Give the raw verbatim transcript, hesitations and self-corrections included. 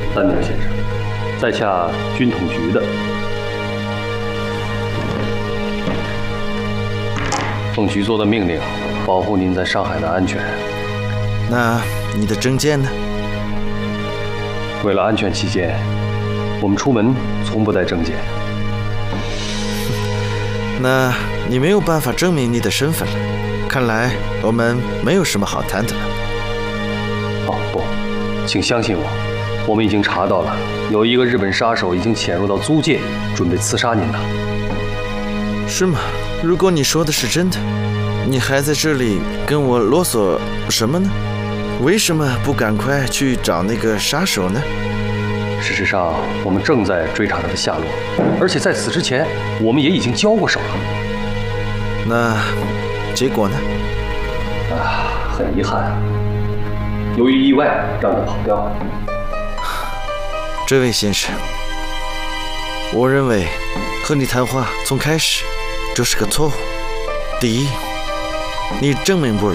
丹宁先生，在洽军统局的。奉局座的命令，保护您在上海的安全。 那你的证件呢？ 为了安全起见，我们出门从不带证件。 那你没有办法证明你的身份了，看来我们没有什么好谈的了。 哦不，请相信我，我们已经查到了，有一个日本杀手已经潜入到租界，准备刺杀您了。 是吗？如果你说的是真的，你还在这里跟我啰嗦什么呢？为什么不赶快去找那个杀手呢？ 事实上，我们正在追查他的下落，而且在此之前，我们也已经交过手了。 那结果呢？ 啊，很遗憾，由于意外让他跑掉了。 这位先生，我认为和你谈话从开始就是个错误。第一，你证明不了